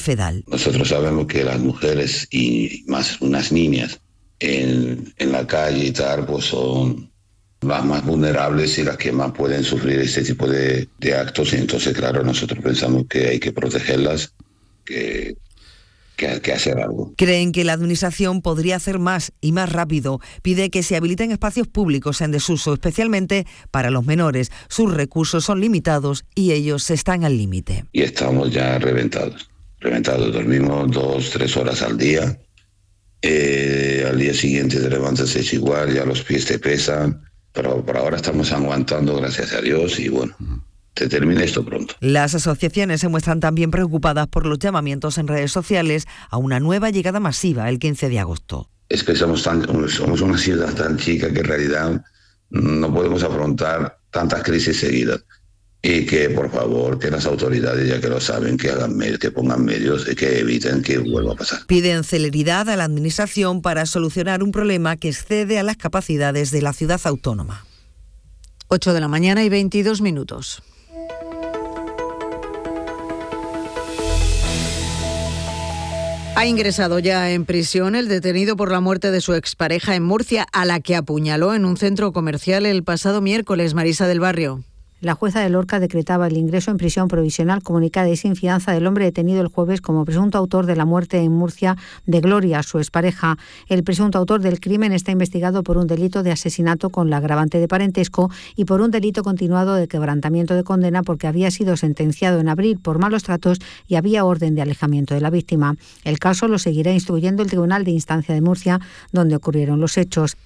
CEFEDAL. Nosotros sabemos que las mujeres y más unas niñas en la calle y tal, pues son las más vulnerables y las que más pueden sufrir este tipo de actos. Y entonces, claro, nosotros pensamos que hay que protegerlas, que hay que hacer algo. Creen que la Administración podría hacer más y más rápido. Pide que se habiliten espacios públicos en desuso, especialmente para los menores. Sus recursos son limitados y ellos están al límite. Y estamos ya reventados. Dormimos 2-3 horas al día. Al día siguiente te levantas es igual, ya los pies te pesan. Pero por ahora estamos aguantando, gracias a Dios, y bueno, se termina esto pronto. Las asociaciones se muestran también preocupadas por los llamamientos en redes sociales a una nueva llegada masiva el 15 de agosto. Es que somos una ciudad tan chica que en realidad no podemos afrontar tantas crisis seguidas. Y que, por favor, que las autoridades, ya que lo saben, que pongan medios y que eviten que vuelva a pasar. Piden celeridad a la Administración para solucionar un problema que excede a las capacidades de la ciudad autónoma. 8:22 a.m. Ha ingresado ya en prisión el detenido por la muerte de su expareja en Murcia, a la que apuñaló en un centro comercial el pasado miércoles. Marisa del Barrio. La jueza de Lorca decretaba el ingreso en prisión provisional comunicada y sin fianza del hombre detenido el jueves como presunto autor de la muerte en Murcia de Gloria, su expareja. El presunto autor del crimen está investigado por un delito de asesinato con la agravante de parentesco y por un delito continuado de quebrantamiento de condena porque había sido sentenciado en abril por malos tratos y había orden de alejamiento de la víctima. El caso lo seguirá instruyendo el Tribunal de Instancia de Murcia, donde ocurrieron los hechos.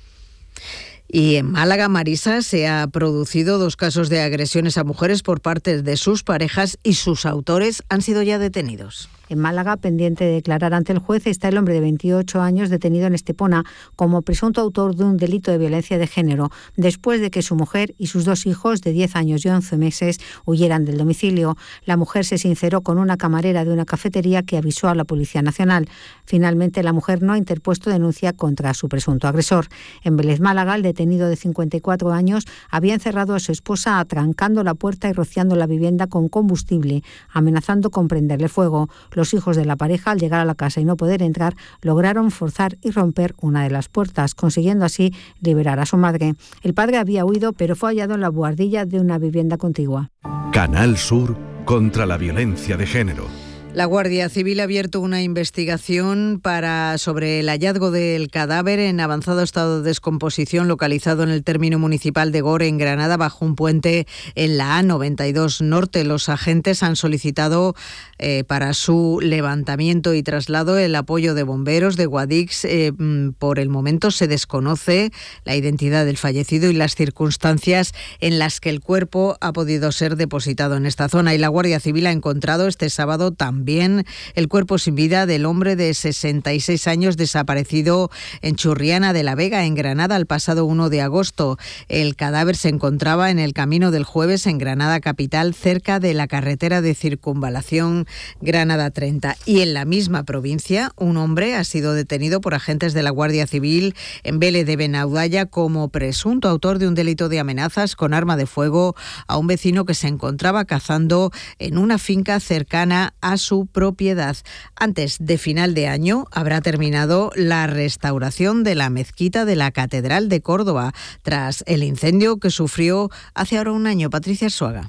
Y en Málaga, Marisa, se ha producido 2 casos de agresiones a mujeres por parte de sus parejas y sus autores han sido ya detenidos. En Málaga, pendiente de declarar ante el juez, está el hombre de 28 años detenido en Estepona como presunto autor de un delito de violencia de género, después de que su mujer y sus 2 hijos de 10 años y 11 meses huyeran del domicilio. La mujer se sinceró con una camarera de una cafetería que avisó a la Policía Nacional. Finalmente, la mujer no ha interpuesto denuncia contra su presunto agresor. En Vélez, Málaga, el detenido de 54 años había encerrado a su esposa atrancando la puerta y rociando la vivienda con combustible, amenazando con prenderle fuego. Los hijos de la pareja, al llegar a la casa y no poder entrar, lograron forzar y romper una de las puertas, consiguiendo así liberar a su madre. El padre había huido, pero fue hallado en la buhardilla de una vivienda contigua. Canal Sur contra la violencia de género. La Guardia Civil ha abierto una investigación sobre el hallazgo del cadáver en avanzado estado de descomposición localizado en el término municipal de Gor, en Granada, bajo un puente en la A92 Norte. Los agentes han solicitado para su levantamiento y traslado el apoyo de bomberos, de Guadix. Por el momento se desconoce la identidad del fallecido y las circunstancias en las que el cuerpo ha podido ser depositado en esta zona. Y la Guardia Civil ha encontrado este sábado también el cuerpo sin vida del hombre de 66 años desaparecido en Churriana de la Vega, en Granada, el pasado 1 de agosto. El cadáver se encontraba en el camino del Jueves en Granada capital, cerca de la carretera de circunvalación Granada 30. Y en la misma provincia, un hombre ha sido detenido por agentes de la Guardia Civil en Vélez de Benaudalla como presunto autor de un delito de amenazas con arma de fuego a un vecino que se encontraba cazando en una finca cercana a su propiedad. Antes de final de año habrá terminado la restauración de la mezquita de la Catedral de Córdoba tras el incendio que sufrió hace ahora un año. Patricia Arzuaga.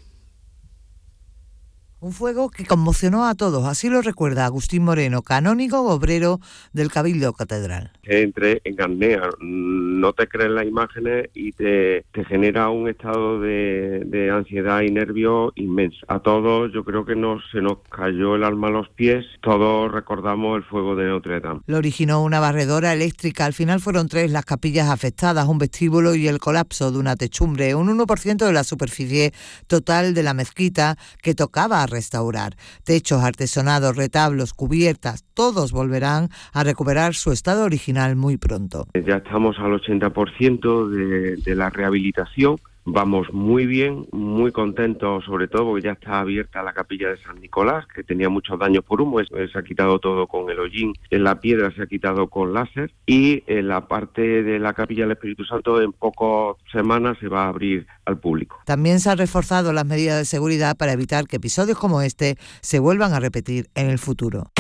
Un fuego que conmocionó a todos, así lo recuerda Agustín Moreno, canónigo obrero del Cabildo Catedral. Entre en Garnea, no te crees las imágenes y te genera un estado de ansiedad y nervio inmenso. A todos yo creo que se nos cayó el alma a los pies, todos recordamos el fuego de Notre Dame. Lo originó una barredora eléctrica, al final fueron 3 las capillas afectadas, un vestíbulo y el colapso de una techumbre, un 1% de la superficie total de la mezquita que tocaba restaurar. Techos, artesonados, retablos, cubiertas, todos volverán a recuperar su estado original muy pronto. Ya estamos al 80% de la rehabilitación. Vamos muy bien, muy contentos, sobre todo porque ya está abierta la capilla de San Nicolás, que tenía muchos daños por humo. Se ha quitado todo con el hollín, en la piedra se ha quitado con láser, y en la parte de la capilla del Espíritu Santo en pocas semanas se va a abrir al público. También se han reforzado las medidas de seguridad para evitar que episodios como este se vuelvan a repetir en el futuro.